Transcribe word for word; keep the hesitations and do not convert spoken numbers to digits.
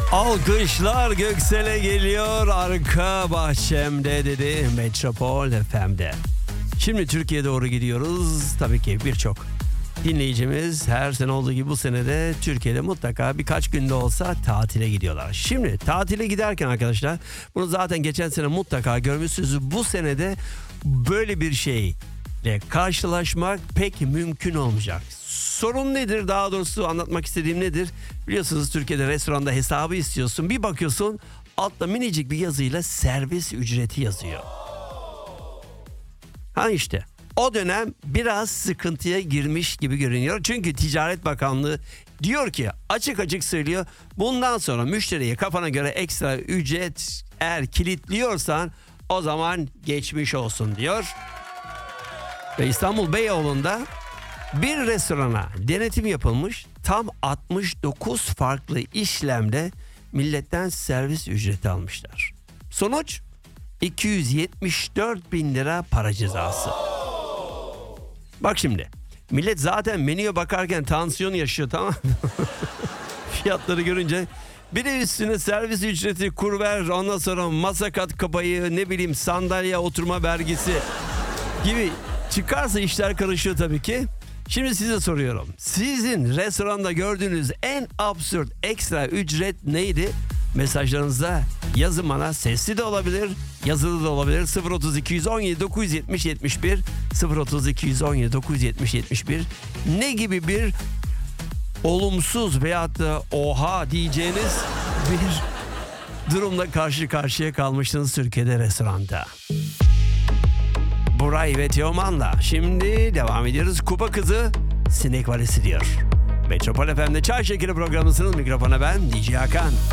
Alkışlar Göksel'e geliyor, arka bahçemde dedi Metropol F M'de. Şimdi Türkiye'ye doğru gidiyoruz. Tabii ki birçok dinleyicimiz her sene olduğu gibi bu sene de Türkiye'de mutlaka birkaç günde olsa tatile gidiyorlar. Şimdi tatile giderken arkadaşlar, bunu zaten geçen sene mutlaka görmüşsünüz. Bu sene de böyle bir şeyle karşılaşmak pek mümkün olmayacak. Sorun nedir? Daha doğrusu anlatmak istediğim nedir? Biliyorsunuz Türkiye'de restoranda hesabı istiyorsun. Bir bakıyorsun altta minicik bir yazıyla servis ücreti yazıyor. Ha işte o dönem biraz sıkıntıya girmiş gibi görünüyor. Çünkü Ticaret Bakanlığı diyor ki, açık açık söylüyor. Bundan sonra müşteriye kafana göre ekstra ücret eğer kilitliyorsan o zaman geçmiş olsun diyor. Ve İstanbul Beyoğlu'nda bir restorana denetim yapılmış. Tam altmış dokuz farklı işlemde milletten servis ücreti almışlar. Sonuç iki yüz yetmiş dört bin lira para cezası. Bak şimdi, millet zaten menüye bakarken tansiyon yaşıyor, tamam mı? Fiyatları görünce bir de üstüne servis ücreti, kurver, ondan sonra masa kat kabayı, ne bileyim sandalye oturma vergisi gibi çıkarsa işler karışıyor tabii ki. Şimdi size soruyorum. Sizin restoranda gördüğünüz en absürt ekstra ücret neydi? Mesajlarınızda yazın bana. Sesli de olabilir, yazılı da olabilir. sıfır otuz iki on yedi dokuz yüz yetmiş yetmiş bir sıfır otuz iki on yedi dokuz yüz yetmiş yetmiş bir. Ne gibi bir olumsuz veyahut da oha diyeceğiniz bir durumla karşı karşıya kalmıştınız Türkiye'de restoranda? Buray ve Teoman'la şimdi devam ediyoruz. Kupa Kızı Sinek Valisi diyor. Metropol F M'de Çay Şekeri programındasınız. Mikrofona ben D J Hakan.